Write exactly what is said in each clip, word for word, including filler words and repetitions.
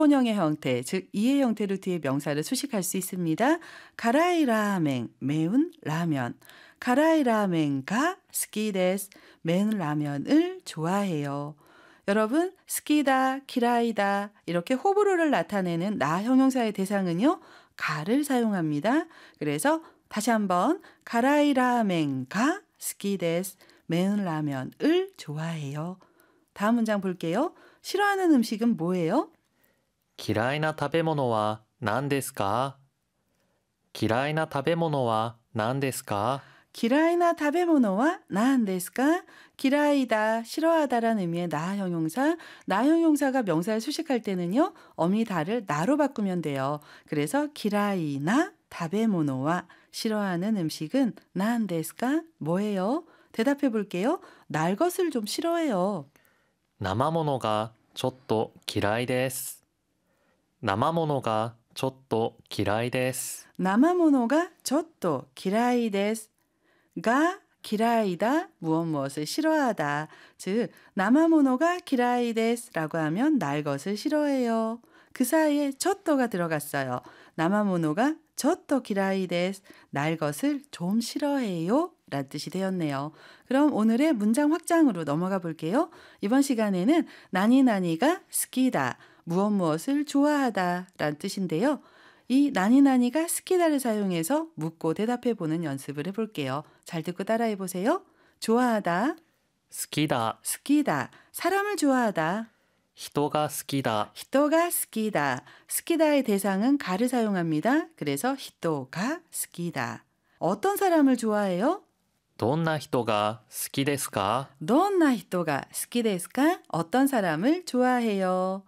혼형의 형태, 즉 이의 형태로 뒤에 명사를 수식할 수 있습니다. 가라이 라멘, 매운 라면. 가라이 라멘가 스키 데스. 매운 라면을 좋아해요. 여러분, 스키다, 키라이다 이렇게 호불호를 나타내는 나 형용사의 대상은요. 가를 사용합니다. 그래서 다시 한번 가라이 라멘가 스키 데스. 매운 라면을 좋아해요. 다음 문장 볼게요. 싫어하는 음식은 뭐예요? 嫌いな食べ物は何ですか嫌いな食べ物は何ですか 기라이나 타베모노와 나한데스까? 기라이다, 싫어하다라는 의미의 나 형용사. 나 형용사가 명사를 수식할 때는요. 어미 다를 나로 바꾸면 돼요. 그래서 기라이나 타베모노와 싫어하는 음식은 나한데스까? 뭐예요? 대답해 볼게요. 날 것을 좀 싫어해요. 生ものがちょっと嫌いです。生ものがちょっと嫌いです。 나마모노가 저또 기라이です. 가 기라이다 무엇 무엇을 싫어하다. 즉 나마모노가 기라이です라고 하면 날 것을 싫어해요. 그 사이에 저또가 들어갔어요. 나마모노가 저또 기라이です. 날 것을 좀 싫어해요 라는 뜻이 되었네요. 그럼 오늘의 문장 확장으로 넘어가 볼게요. 이번 시간에는 나니나니가 스키다 무엇 무엇을 좋아하다 라는 뜻인데요. 이 나니나니가 스키다를 사용해서 묻고 대답해 보는 연습을 해볼게요. 잘 듣고 따라해 보세요. 좋아하다, 好きだ。 스키다, 사람을 좋아하다, 人が好きだ。 히토가 스키다. 스키다의 대상은 가를 사용합니다. 그래서 히토가 스키다. 어떤 사람을 좋아해요? どんな人が好きですか 너나 히토가 스키데스까? 어떤 사람을 좋아해요?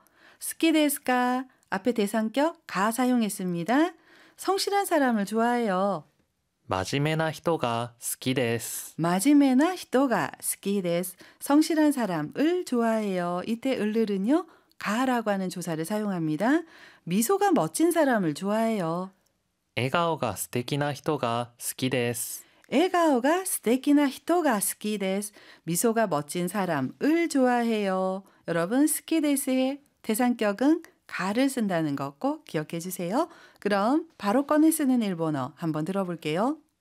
스키데스까? 앞에 대상격 가 사용했습니다. 성실한 사람을 좋아해요. 真面目な人が好きです。 마지메나 히토가 스키데스. 성실한 사람을 좋아해요. 이때 을을은요. 가라고 하는 조사를 사용합니다. 미소가 멋진 사람을 좋아해요. 笑顔が素敵な人が好きです。 에가오가 스테키나 히토가 스키데스. 미소가 멋진 사람을 좋아해요. 여러분 스키데스의 대상격은 가를 쓴다는 거 꼭 기억해 주세요. 그럼 바로 꺼내 쓰는 일본어 한번 들어볼게요.